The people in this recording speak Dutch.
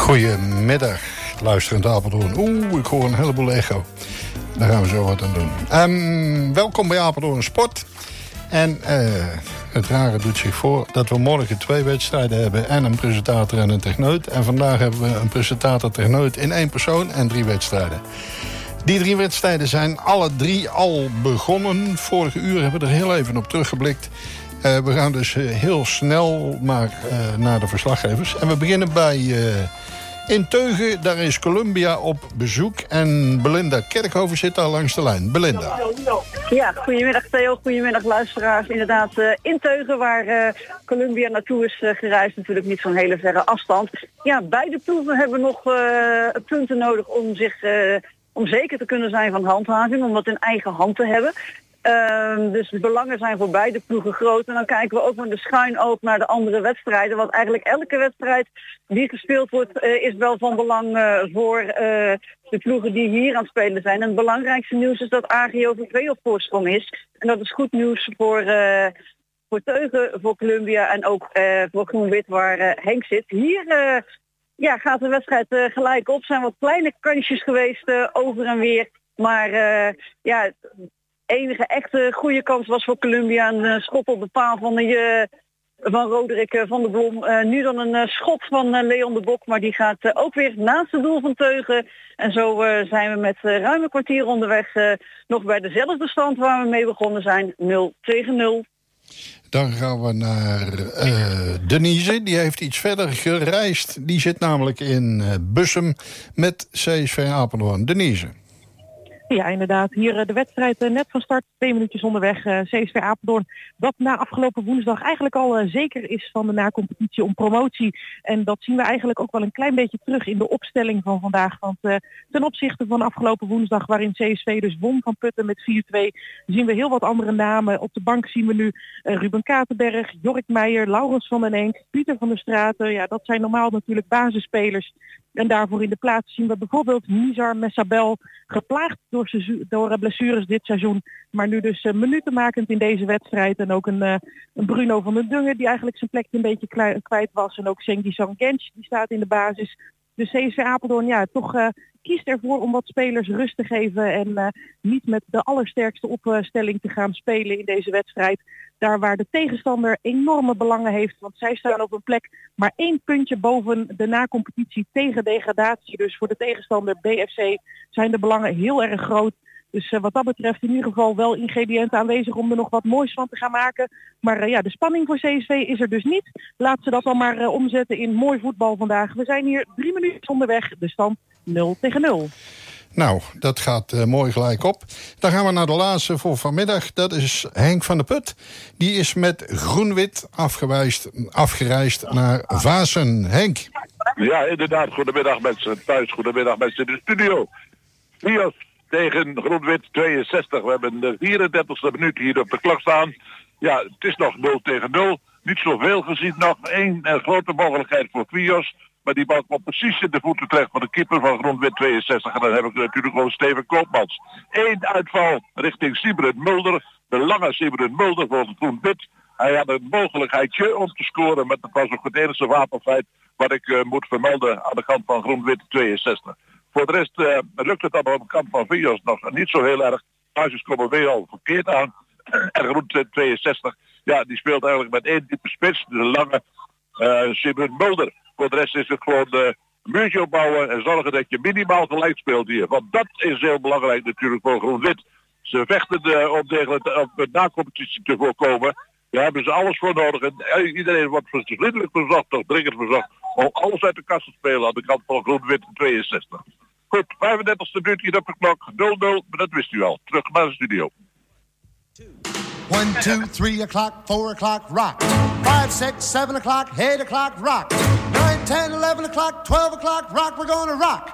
Goedemiddag, luisterend Apeldoorn. Ik hoor een heleboel echo. Daar gaan we zo wat aan doen. Welkom bij Apeldoorn Sport. En het rare doet zich voor dat we morgen 2 wedstrijden hebben en een presentator en een techneut. En vandaag hebben we een presentator techneut in 1 persoon en 3 wedstrijden. Die 3 wedstrijden zijn alle 3 al begonnen. Vorige uur hebben we er heel even op teruggeblikt. We gaan dus heel snel maar naar de verslaggevers. En we beginnen bij in Teugen. Daar is Columbia op bezoek. En Belinda Kerkhoven zit daar langs de lijn. Belinda. Ja, goedemiddag Theo, goedemiddag luisteraars. Inderdaad, in Teugen waar Columbia naartoe is gereisd. Natuurlijk niet zo'n hele verre afstand. Ja, beide ploegen hebben nog punten nodig om zeker te kunnen zijn van handhaving. Om dat in eigen hand te hebben. Dus de belangen zijn voor beide ploegen groot. En dan kijken we ook met de schuin oog naar de andere wedstrijden. Want eigenlijk elke wedstrijd die gespeeld wordt is wel van belang voor de ploegen die hier aan het spelen zijn. En het belangrijkste nieuws is dat AGOVV op voorsprong is. En dat is goed nieuws voor Teugen, voor Columbia en ook voor Groen-Wit waar Henk zit. Hier gaat de wedstrijd gelijk op. Er zijn wat kleine kansjes geweest over en weer. Maar enige echte goede kans was voor Columbia een schot op de paal van Roderick van der Blom. Nu dan een schot van Leon de Bok, maar die gaat ook weer naast het doel van Teugen. En zo zijn we met ruim een kwartier onderweg nog bij dezelfde stand waar we mee begonnen zijn, 0-0. Dan gaan we naar Denise. Die heeft iets verder gereisd. Die zit namelijk in Bussum met CSV Apeldoorn. Denise. Ja, inderdaad. Hier de wedstrijd net van start, 2 minuutjes onderweg. CSV Apeldoorn, dat na afgelopen woensdag eigenlijk al zeker is van de na-competitie om promotie. En dat zien we eigenlijk ook wel een klein beetje terug in de opstelling van vandaag. Want ten opzichte van afgelopen woensdag, waarin CSV dus won van Putten met 4-2, zien we heel wat andere namen. Op de bank zien we nu Ruben Katenberg, Jork Meijer, Laurens van den Enk, Pieter van der Straten. Ja, dat zijn normaal natuurlijk basisspelers. En daarvoor in de plaats zien we bijvoorbeeld Nizar Messabel, geplaagd door blessures dit seizoen. Maar nu dus minutenmakend in deze wedstrijd. En ook een Bruno van den Dungen die eigenlijk zijn plekje een beetje kwijt was. En ook Cengiz Sangenç, die staat in de basis. Dus CSV Apeldoorn toch kiest ervoor om wat spelers rust te geven. En niet met de allersterkste opstelling te gaan spelen in deze wedstrijd. Daar waar de tegenstander enorme belangen heeft. Want zij staan op een plek maar 1 puntje boven de na-competitie tegen degradatie. Dus voor de tegenstander BFC zijn de belangen heel erg groot. Dus wat dat betreft in ieder geval wel ingrediënten aanwezig om er nog wat moois van te gaan maken. Maar de spanning voor CSV is er dus niet. Laat ze dat dan maar omzetten in mooi voetbal vandaag. We zijn hier 3 minuten onderweg. De stand 0-0. Nou, dat gaat mooi gelijk op. Dan gaan we naar de laatste voor vanmiddag. Dat is Henk van der Put. Die is met Groen-Wit afgereisd naar Vaassen. Henk. Ja, inderdaad. Goedemiddag mensen thuis. Goedemiddag mensen in de studio. Vios tegen Groen-Wit 62. We hebben de 34e minuut hier op de klok staan. Ja, het is nog 0-0. Niet zoveel gezien nog. 1 grote mogelijkheid voor Vios. Maar die bal komt precies in de voeten terecht van de keeper van Groen-Wit 62. En dan heb ik natuurlijk gewoon Steven Koopmans. 1 uitval richting Sybren Mulder. De lange Sybren Mulder voor Groen-Wit. Hij had een mogelijkheidje om te scoren. Maar dat was ook het enige wapenfeit wat ik moet vermelden aan de kant van Groen-Wit 62. Voor de rest lukt het dan op de kant van Vios nog niet zo heel erg. Basis komen weer al verkeerd aan. En Groen-Wit 62, ja, die speelt eigenlijk met 1 diepe spits. De lange Sybren Mulder. Voor de rest is het gewoon een muurtje opbouwen en zorgen dat je minimaal gelijk speelt hier. Want dat is heel belangrijk natuurlijk voor Groen-Wit. Ze vechten om de na-competitie te voorkomen. Daar hebben ze alles voor nodig. En iedereen wordt vriendelijk verzocht, toch dringend verzocht, om alles uit de kast te spelen aan de kant van Groen-Wit 62. Goed, 35e minuut hier op de klok. 0-0, maar dat wist u al. Terug naar de studio. 1, 2, 3 o'clock, 4 o'clock, rock. 5, 6, 7 o'clock, 8 o'clock, rock. 9, 10, 11 o'clock, 12 o'clock, rock. We're gonna rock